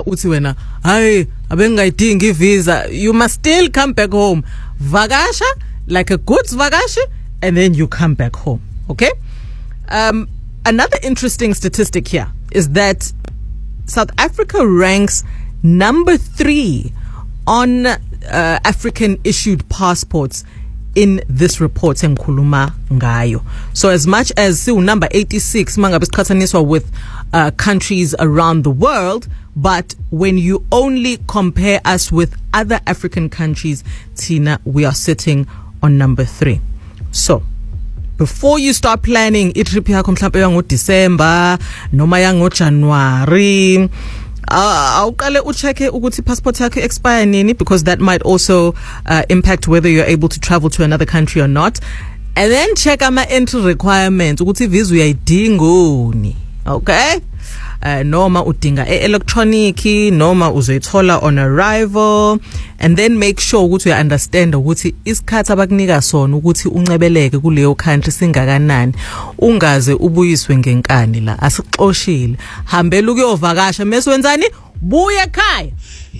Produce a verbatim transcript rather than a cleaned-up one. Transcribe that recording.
uthi wena hayi abengayidingi visa, you must still come back home. Vakasha like a goods vakashi, and then you come back home. Okay? Um, another interesting statistic here is that South Africa ranks number three on uh, African issued passports in this report engikhuluma ngayo. So as much as siu number eighty-six mangabe siqhathaniswa with uh, countries around the world, but when you only compare us with other African countries, Tina, we are sitting on number three. So before you start planning itrip yakho mhlawumbe yango December noma yango January, Uh, awuqale ucheke ukuthi passport yakho expire nini, because that might also uh, impact whether you're able to travel to another country or not. And then check ama entry requirements ukuthi visa uyayidingoni. Okay? Uh, noma udinga e-electronic noma uzoyithola on arrival, and then make sure ukuthi you understand ukuthi isikhathi abakunika sona ukuthi uncebeleke kuleyo country singakanani, ungaze ubuyiswe ngenkani la asixoshile. Hambela ukuyovakasha mase wenzani buye ekhaya.